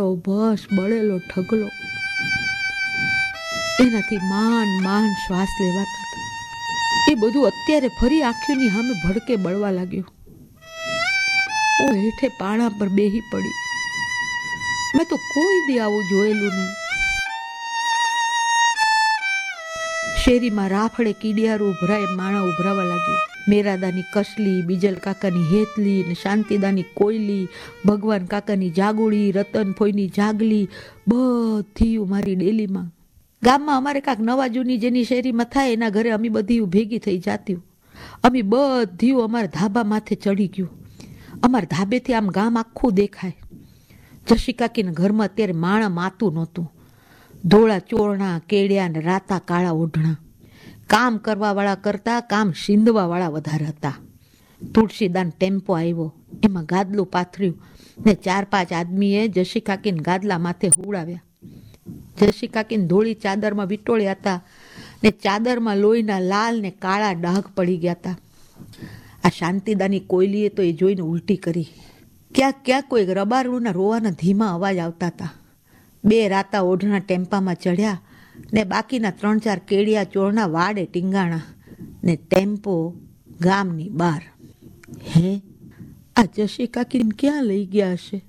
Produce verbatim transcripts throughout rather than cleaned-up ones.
સાવ બસ બળેલો ઢગલો. એનાથી માન માન શ્વાસ લેવાતા હતા. એ બધું અત્યારે ફરી આંખોની સામે ભડકે બળવા લાગ્યું. હું હેઠે પાણા પર બેહી પડી. મેં તો કોઈ દી આવું જોયેલું નહીં. શેરીમાં રાફડે કીડિયારું ઉભરાય માણા ઉભરાવા લાગ્યું. મેરાદાની કસલી, બીજલ કાકાની હેતલી ને શાંતિદાની કોયલી, ભગવાન કાકાની જાગુડી, રતન ફોઈની જાગલી, બધી મારી ડેલીમાં. ગામમાં અમારે કાંક નવા જૂની જેની શેરીમાં થાય એના ઘરે અમે બધી ભેગી થઈ જાતી. અમે બધી અમારા ધાબા માથે ચડી ગયું. અમારા ધાબેથી આમ ગામ આખું દેખાય. જશી કાકીના ઘરમાં અત્યારે માણા માતું નહોતું. ધોળા ચોરણા, કેડિયા ને રાતા કાળા ઓઢણા. કામ કરવાવાળા કરતાં કામ શીંદવાવાળા વધારે હતા. તુલસીદાન ટેમ્પો આવ્યો, એમાં ગાદલું પાથર્યું ને ચાર પાંચ આદમીએ જશી કાકીને ગાદલા માથે હુવડાવ્યા. જશી કાકીને ધોળી ચાદરમાં વિટોળ્યા હતા ને ચાદરમાં લોહીના લાલ ને કાળા ડાઘ પડી ગયા હતા. આ શાંતિદાની કોયલીએ તો એ જોઈને ઉલટી કરી. ક્યાંક ક્યાંક કોઈ રબારૂના રોવાના ધીમા અવાજ આવતા હતા. બે રાતા ઓઢણા ટેમ્પામાં ચડ્યા ને બાકીના ત્રણ ચાર કેડિયા ચોરના વાડે ટીંગાણા ને ટેમ્પો ગામની બહાર. હે, આ જશી કાકીને ક્યાં લઈ ગયા હશે?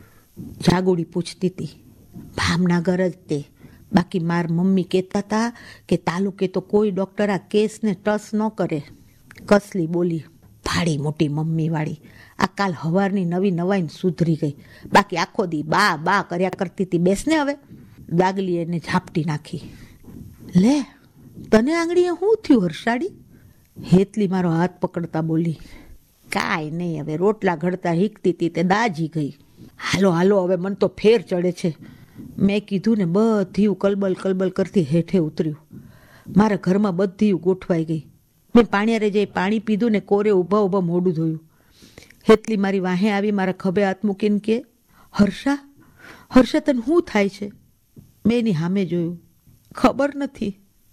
જાગુડી પૂછતી હતી. ભાવનગર જ તે. બાકી માર મમ્મી કહેતા હતા કે તાલુકે તો કોઈ ડૉક્ટર આ કેસને ટસ ન કરે. કસલી બોલી. ભાડી મોટી મમ્મી વાળી. આ કાલ હવારની નવી નવાઈને સુધરી ગઈ. બાકી આખો દી બા બા કર્યા કરતી હતી. બેસને હવે. દાગલી એને ઝાપટી નાખી. લે, તને આંગળીએ શું થયું હર્ષાડી? હેતલી મારો હાથ પકડતા બોલી. કાંઈ નહીં, હવે રોટલા ઘડતા હીકતી હતી તે દાજી ગઈ. હાલો હાલો, હવે મને તો ફેર ચડે છે. મેં કીધું ને બધી કલબલ કલબલ કરતી હેઠે ઉતર્યું. મારા ઘરમાં બધી ગોઠવાઈ ગઈ. મેં પાણીયારે જઈ પાણી પીધું ને કોરે ઊભા ઊભા મોઢું ધોયું. હેતલી મારી વાહે આવી મારા ખભે હાથ મૂકીને કે, હર્ષા હર્ષા તને શું થાય છે? મેં એની સામે જોયું. ખબર નથી.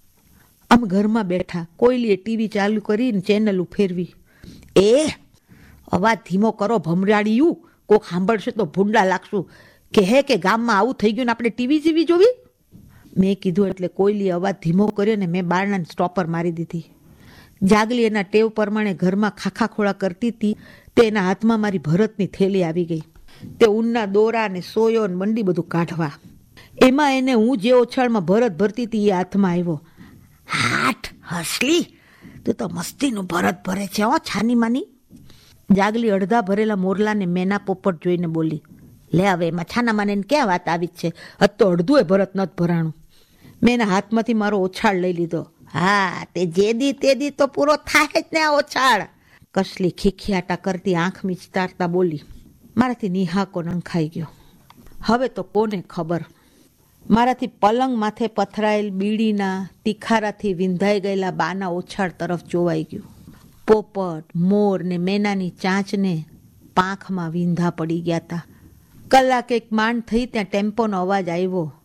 આમ ઘરમાં બેઠા કોયલીએ ટીવી ચાલુ કરીને ચેનલ ફેરવી. એ અવાજ ધીમો કરો ભમરાડિયું, કોક સાંભળશે તો ભૂંડા લાગશું. કે હે કે ગામમાં આવું થઈ ગયું ને આપણે ટીવી જીવી જોવી? મેં કીધું એટલે કોયલીએ અવાજ ધીમો કર્યો ને મેં બારણાને સ્ટોપર મારી દીધી. જાગલી એના ટેવ પ્રમાણે ઘરમાં ખાખા ખોળા કરતી હતી તે એના હાથમાં મારી ભરતની થેલી આવી ગઈ. તે ઊનના દોરા ને સોયો ને મંડી બધું કાઢવા. એમાં એને હું જે ઓછાળમાં ભરત ભરતી હતી એ હાથમાં આવ્યો. હાઠ હસલી, તું તો મસ્તીનું ભરત ભરે છે હો છાની માની. જાગલી અડધા ભરેલા મોરલાને મેના પોપટ જોઈને બોલી. લે હવે એમાં છાના માને ક્યાં વાત આવી જ છે? હદ તો અડધું એ ભરત નથી ભરાણું. મેં એના હાથમાંથી મારો ઓછાળ લઈ લીધો. હા, તે જે દી તે દી તો પૂરો થાય જ ને આ ઓછાળ. કસલી ખીખિયાટા કરતી આંખ મીચતારતા બોલી. મારાથી નિહાકો નંખાઈ ગયો. હવે તો કોને ખબર. મારાથી પલંગ માથે પથરાયેલ બીડીના તીખારાથી વિંધાઈ ગયેલા બાના ઓછાળ તરફ જોવાઈ ગયું. પોપટ, મોર ને મેનાની ચાંચને પાંખમાં વિંધા પડી ગયા હતા. કલાક એક માંડ થઈ ત્યાં ટેમ્પોનો અવાજ આવ્યો.